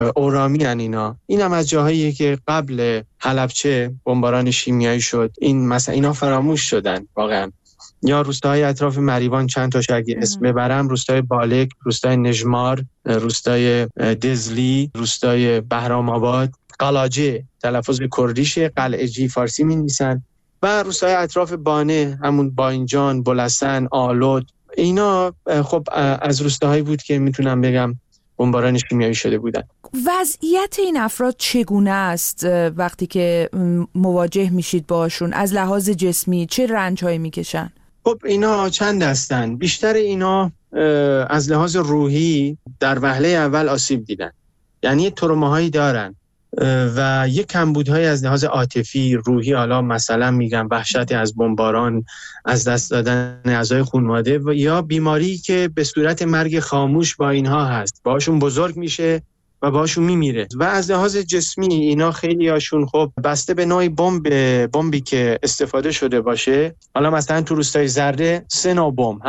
اورامی ان اینا. این هم از جاهایی که قبل حلبچه بمباران شیمیایی شد. این مثلا اینا فراموش شدن واقعا. یا روستاهای اطراف مریوان چند تاش اگه اسم ببرم، روستای بالک، روستای نجمار، روستای دزلی، روستای بهرام آباد، قلاجه تلفظ کردیشه، قلعجی فارسی می‌نویسن، و روستای اطراف بانه همون باینجان، بلسن، آلود. اینا خب از روستاهایی بود که میتونم بگم بمباران شیمیایی شده بودن. وضعیت این افراد چگونه است وقتی که مواجه میشید باشون؟ از لحاظ جسمی چه رنج‌هایی میکشن؟ خب اینا چند هستن. بیشتر اینا از لحاظ روحی در وهله اول آسیب دیدن، یعنی تروماهایی دارن و یک کمبودهای از لحاظ عاطفی روحی، حالا مثلا میگم وحشت از بمباران، از دست دادن اعضای خانواده، و یا بیماری که به صورت مرگ خاموش با اینها هست، باشون بزرگ میشه و باشون میمیره. و از لحاظ جسمی اینا خیلی هاشون خب بسته به نوع بمبی که استفاده شده باشه، حالا مثلا تو روستای زرده 3 نوع بمب،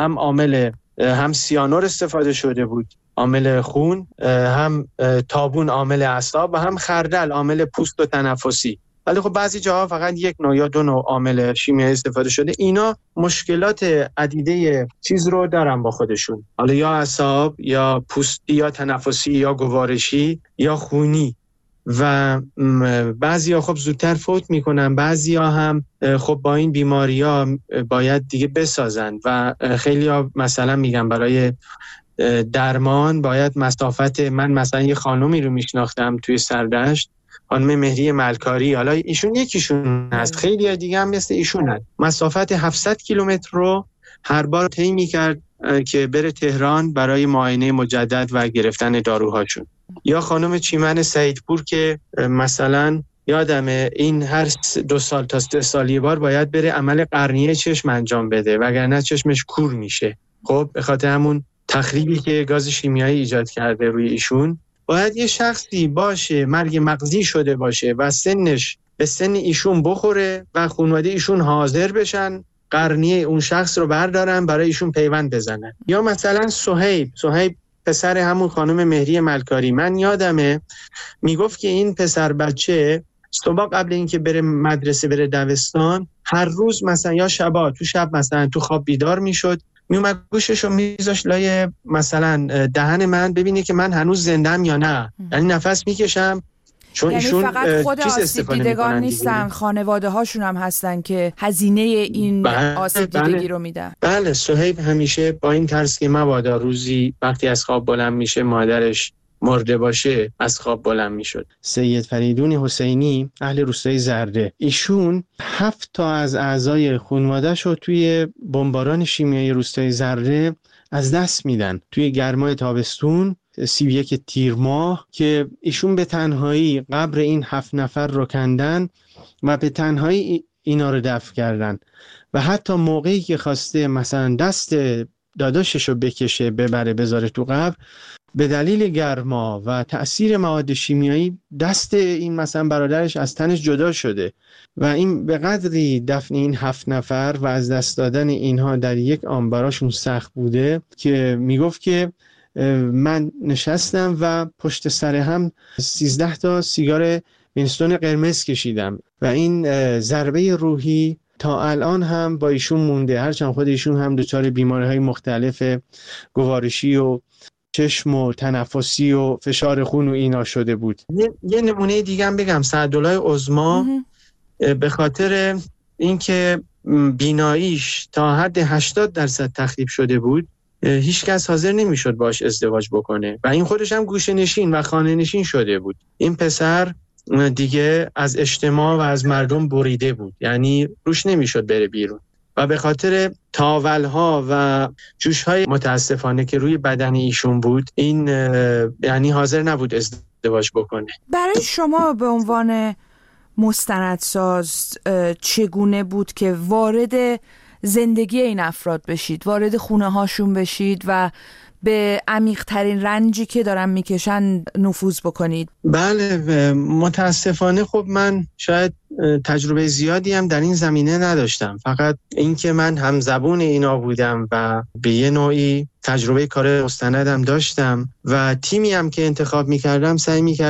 هم سیانور استفاده شده بود عامل خون، هم تابون عامل اعصاب، و هم خردل عامل پوست و تنفسی. ولی خب بعضی جاها فقط 1 نوع یا 2 نوع عامل شیمیایی استفاده شده. اینا مشکلات عدیده چیز رو دارن با خودشون، حالا یا اعصاب یا پوستی یا تنفسی یا گوارشی یا خونی. و بعضیا خب زودتر فوت میکنن، بعضیا هم خب با این بیماری‌ها باید دیگه بسازن و خیلی‌ها مثلا میگم برای درمان باید مسافت، من مثلا یه خانومی رو میشناختم توی سردشت، خانم مهری ملکاری، حالا ایشون یکیشون هست، خیلی دیگه هم مثل ایشون هست، مسافت 700 کیلومتر رو هر بار طی می‌کرد که بره تهران برای معاینه مجدد و گرفتن داروهاشون. یا خانم چیمن سعیدپور که مثلا یادمه این هر 2 سال تا 3 سال یه بار باید بره عمل قرنیه چشم انجام بده وگرنه چشمش کور میشه. خب به خاطر همون تخریبی که گاز شیمیایی ایجاد کرده روی ایشون، باید یه شخصی باشه مرگ مغزی شده باشه و سنش به سن ایشون بخوره و خانواده ایشون حاضر بشن قرنیه اون شخص رو بردارن برای ایشون پیوند بزنن. یا مثلا صهیب پسر همون خانم مهری ملکاری، من یادمه میگفت که این پسر بچه صبح قبل اینکه بره مدرسه، بره دبستان، هر روز مثلا یا تو شب مثلا تو خواب بیدار میشد، میومد گوششو میذاشت لای مثلا دهن من ببینه که من هنوز زندم یا نه، یعنی نفس میکشم، چون یعنی ایشون فقط خود آسیب دیدگان نیستن، خانواده هاشون هم هستن که هزینه این آسیب دیدگی رو میدن. بله. صهیب همیشه با این ترس که مبادا روزی وقتی از خواب بلند میشه مادرش مرده باشه از خواب بلند میشد. سید فریدون حسینی اهل روستای زرده، ایشون 7 تا از اعضای خانواده‌اش رو توی بمباران شیمیایی روستای زرده از دست میدن توی گرمای تابستون 31 تیر ماه، که ایشون به تنهایی قبر این 7 نفر رو کندن و به تنهایی اینا رو دفن کردن. و حتی موقعی که خواسته مثلا دست داداشش رو بکشه ببره بذاره تو قبر، به دلیل گرما و تأثیر مواد شیمیایی دست این مثلا برادرش از تنش جدا شده و این به قدری دفن این 7 نفر و از دست دادن اینها در یک آن براشون سخت بوده که میگفت که من نشستم و پشت سر هم 13 تا سیگار وینستون قرمز کشیدم و این ضربه روحی تا الان هم با ایشون مونده، هرچند خود ایشون هم دچار بیماری‌های مختلف گوارشی و چشم و تنفسی و فشار خون و اینا شده بود. یه نمونه دیگه هم بگم، سعدالله عظما به خاطر اینکه بیناییش تا حد 80% تخریب شده بود، هیچ کس حاضر نمیشد باش ازدواج بکنه و این خودش هم گوشه نشین و خانه نشین شده بود. این پسر دیگه از اجتماع و از مردم بریده بود، یعنی روش نمیشد بره بیرون و به خاطر تاولها و جوشهای متاسفانه که روی بدن ایشون بود، این یعنی حاضر نبود ازدواج بکنه. برای شما به عنوان مستندساز چگونه بود که وارد زندگی این افراد بشید، وارد خونه هاشون بشید و به عمیق‌ترین رنجی که دارن میکشن نفوذ بکنید؟ بله متاسفانه خب من شاید تجربه زیادی هم در این زمینه نداشتم، فقط اینکه من همزبون اینا بودم و به یه نوعی تجربه کار مستندم داشتم و تیمی هم که انتخاب میکردم سعی میکردم